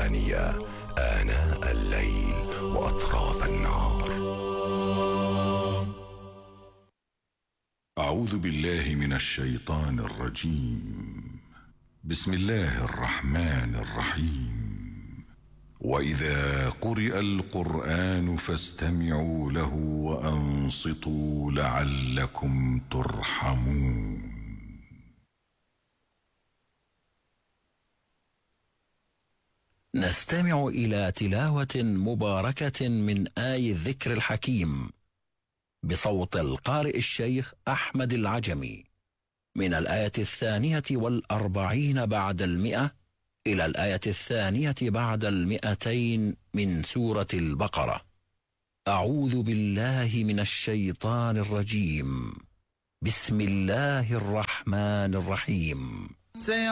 القرآنية آناء الليل وأطراف النهار. أعوذ بالله من الشيطان الرجيم. بسم الله الرحمن الرحيم. وإذا قرئ القرآن فاستمعوا له وأنصتوا لعلكم ترحمون. نستمع إلى تلاوة مباركة من آي الذكر الحكيم بصوت القارئ الشيخ أحمد العجمي من الآية 42 بعد 100 إلى الآية 2 بعد 200 من سورة البقرة. أعوذ بالله من الشيطان الرجيم. بسم الله الرحمن الرحيم.